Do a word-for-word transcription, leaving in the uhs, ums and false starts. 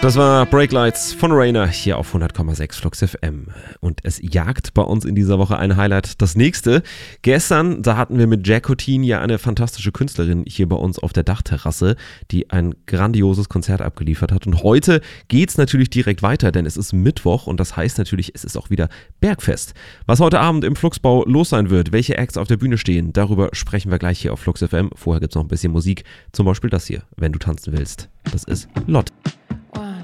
Das war Breaklights von Rainer hier auf hundert Komma sechs Flux F M. Und es jagt bei uns in dieser Woche ein Highlight. Das nächste. Gestern, da hatten wir mit Jacqueline ja eine fantastische Künstlerin hier bei uns auf der Dachterrasse, die ein grandioses Konzert abgeliefert hat. Und heute geht's natürlich direkt weiter, denn es ist Mittwoch und das heißt natürlich, es ist auch wieder Bergfest. Was heute Abend im Fluxbau los sein wird, welche Acts auf der Bühne stehen, darüber sprechen wir gleich hier auf Flux F M. Vorher gibt's noch ein bisschen Musik, zum Beispiel das hier, wenn du tanzen willst. Das ist Lotte.